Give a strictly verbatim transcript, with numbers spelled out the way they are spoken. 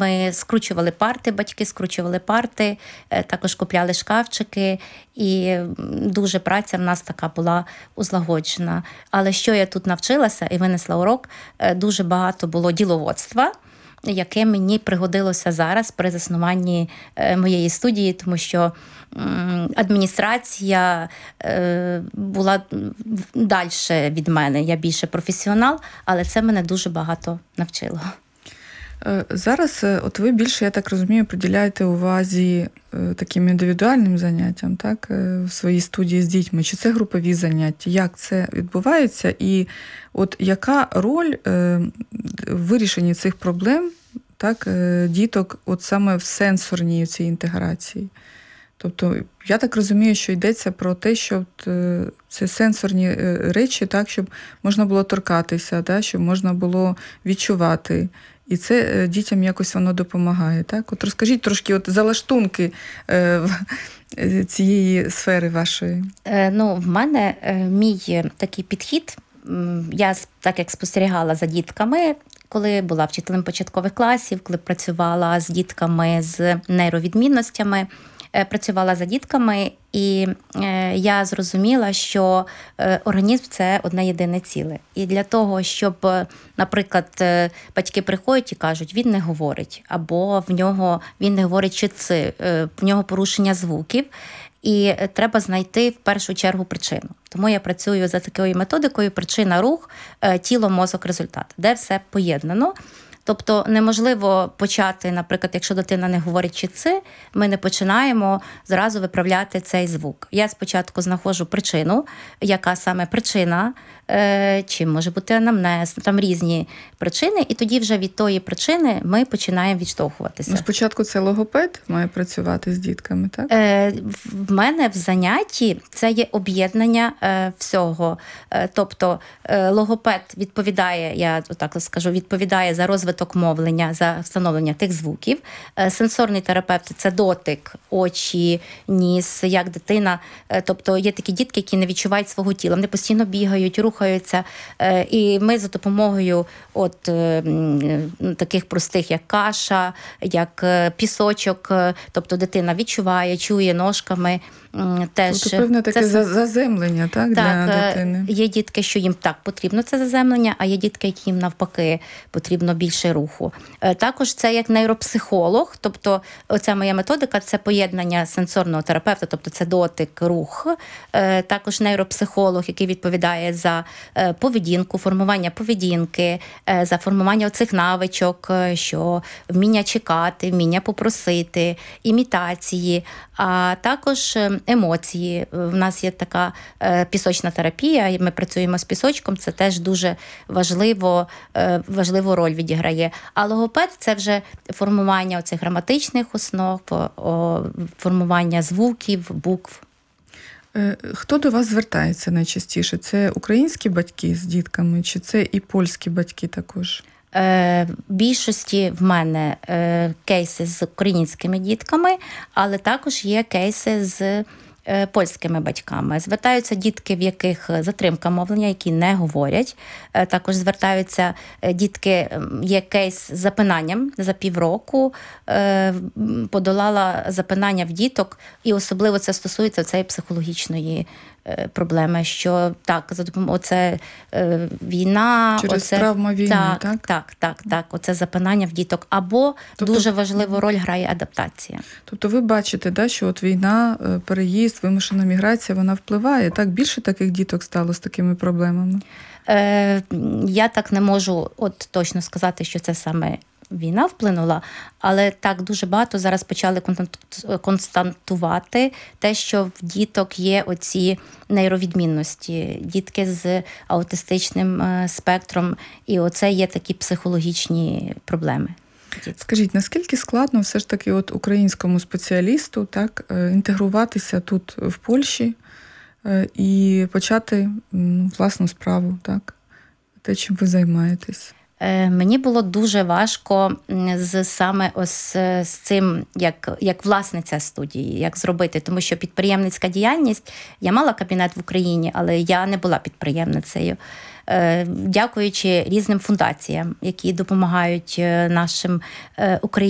ми скручували парти, батьки скручували парти, також купляли шкафчики, і дуже праця в нас така була узлагоджена. Але що я тут навчилася і винесла урок, дуже багато було діловодства, яке мені пригодилося зараз при заснуванні моєї студії, тому що адміністрація була далі від мене. Я більше професіонал, але це мене дуже багато навчило. Зараз от ви більше, я так розумію, приділяєте увазі таким індивідуальним заняттям, так, в своїй студії з дітьми. Чи це групові заняття? Як це відбувається? І от яка роль в вирішенні цих проблем, так, діток от саме в сенсорній цій інтеграції? Тобто, я так розумію, що йдеться про те, що це сенсорні речі, так, щоб можна було торкатися, так, щоб можна було відчувати. І це дітям якось воно допомагає, так? От розкажіть трошки от залаштунки цієї сфери вашої. Ну, в мене мій такий підхід, я так як спостерігала за дітками, коли була вчителем початкових класів, коли працювала з дітками з нейровідмінностями, працювала за дітками, і я зрозуміла, що організм – це одне єдине ціле. І для того, щоб, наприклад, батьки приходять і кажуть, він не говорить, або в нього, він не говорить чи це, в нього порушення звуків, і треба знайти в першу чергу причину. Тому я працюю за такою методикою причина, рух, тіло, мозок, результат, де все поєднано. Тобто неможливо почати, наприклад, якщо дитина не говорить чи це, ми не починаємо зразу виправляти цей звук. Я спочатку знаходжу причину, яка саме причина, е, чим може бути анамнез, там різні причини, і тоді вже від тої причини ми починаємо відштовхуватися. Ну, спочатку це логопед має працювати з дітками, так? Е, в мене в занятті це є об'єднання е, всього. Е, тобто е, логопед відповідає, я так скажу, відповідає за розвиток мовлення, за встановлення тих звуків. Сенсорний терапевт – це дотик, очі, ніс, як дитина. Тобто є такі дітки, які не відчувають свого тіла. Вони постійно бігають, рухаються. І ми за допомогою от таких простих, як каша, як пісочок, тобто дитина відчуває, чує ножками. Теж тобто, певне таке це... заземлення, так, так, для дитини? Є дітки, що їм так потрібно це заземлення, а є дітки, які їм навпаки потрібно більше руху. Також це як нейропсихолог, тобто оця моя методика – це поєднання сенсорного терапевта, тобто це дотик, рух. Також нейропсихолог, який відповідає за поведінку, формування поведінки, за формування оцих навичок, що вміння чекати, вміння попросити, імітації, а також емоції. В нас є така пісочна терапія, ми працюємо з пісочком, це теж дуже важливо, важливу роль відіграє. А логопед – це вже формування оцих граматичних основ, формування звуків, букв. Хто до вас звертається найчастіше? Це українські батьки з дітками, чи це і польські батьки також? В більшості в мене кейси з українськими дітками, але також є кейси з польськими батьками. Звертаються дітки, в яких затримка мовлення, які не говорять. Також звертаються дітки, є кейс з запинанням за півроку, подолала запинання в діток, і особливо це стосується цієї психологічної проблеми, що так, за допомогою оце е, війна, через оце, травма війни, так, так? Так, так, так, оце запинання в діток. Або тобто, дуже важливу роль грає адаптація. Тобто ви бачите, да, що от війна, переїзд, вимушена міграція, вона впливає. Так, більше таких діток стало з такими проблемами? Е, я так не можу от точно сказати, що це саме війна вплинула, але так дуже багато зараз почали констатувати те, що в діток є оці нейровідмінності, дітки з аутистичним спектром, і оце є такі психологічні проблеми. Скажіть, наскільки складно все ж таки от українському спеціалісту так інтегруватися тут в Польщі і почати власну справу, так? Те, чим ви займаєтесь? Мені було дуже важко з саме ось з цим, як, як власниця студії, як зробити, тому що підприємницька діяльність, я мала кабінет в Україні, але я не була підприємницею. Дякуючи різним фундаціям, які допомагають нашим українцям,